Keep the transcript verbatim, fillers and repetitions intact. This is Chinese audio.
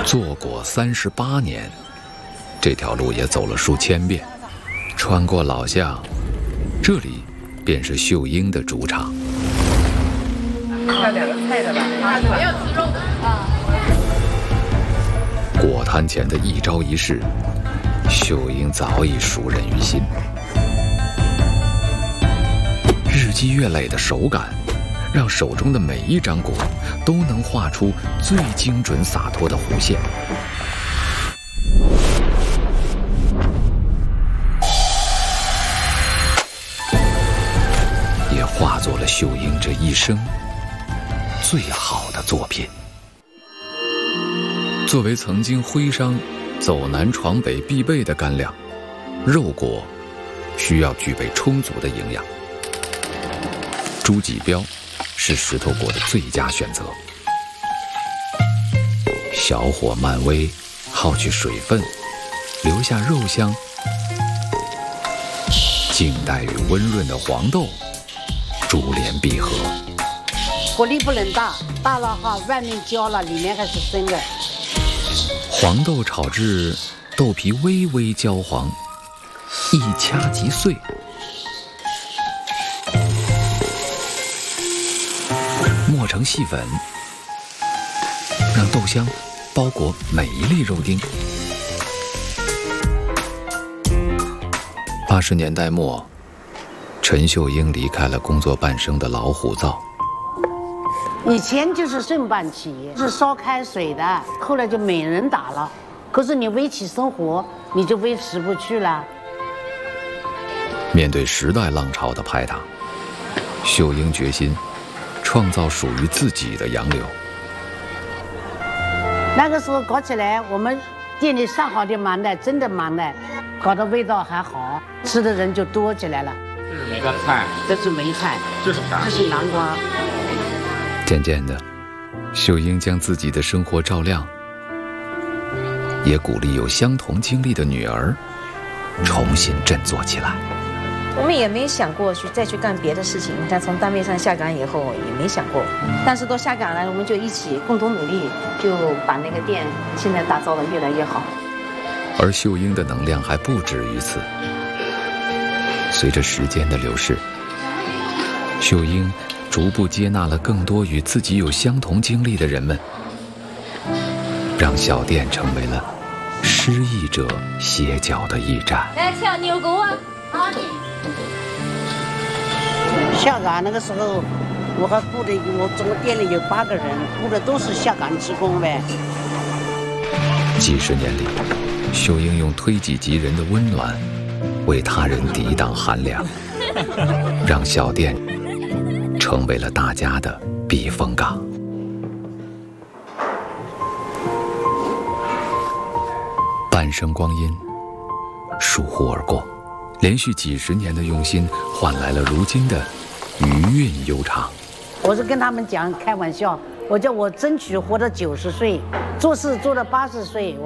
做过三十八年，这条路也走了数千遍，穿过老巷，这里便是秀英的主场。 要两个菜的吧？没有吃肉的啊。 果摊前的一招一式，秀英早已熟稔于心。日积月累的手感，让手中的每一张果都能画出最精准洒脱的弧线。也化作了秀英这一生最好的作品。作为曾经徽商走南闯北必备的干粮，肉果需要具备充足的营养。猪脊膘是石头果的最佳选择。小火慢煨，耗去水分，留下肉香，静待与温润的黄豆珠联璧合。 火力不能大，大了哈，外面焦了，里面还是生的。 黄豆炒至豆皮微微焦黄，一掐即碎。磨成细粉，让豆香包裹每一粒肉丁。八十年代末，陈秀英离开了工作半生的老虎灶。 以前就是正办企业，是烧开水的，后来就没人打了。可是你维起生活，你就维持不去了。 面对时代浪潮的拍打，秀英决心创造属于自己的洋流。 那个时候搞起来，我们店里上好的忙的，真的忙的，搞得味道还好，吃的人就多起来了。 这是哪个菜？ 这是梅菜。 这是啥？ 这是南瓜。 渐渐的，秀英将自己的生活照亮，也鼓励有相同经历的女儿重新振作起来。 我们也没想过去再去干别的事情。你看，从单位上下岗以后也没想过，但是都下岗了，我们就一起共同努力，就把那个店现在打造得越来越好。 而秀英的能量还不止于此。随着时间的流逝，秀英逐步接纳了更多与自己有相同经历的人们，让小店成为了失意者歇脚的驿站。 来跳牛沟啊！好的。 下岗那个时候，我还雇的，我整个店里有八个人，雇的都是下岗职工呗。 几十年里，秀英用推己及人的温暖，为他人抵挡寒凉，让小店成为了大家的避风港。半生光阴疏忽而过，连续几十年的用心换来了如今的余韵悠长。 我是跟他们讲开玩笑，我叫我争取活到九十岁，做事做到八十岁。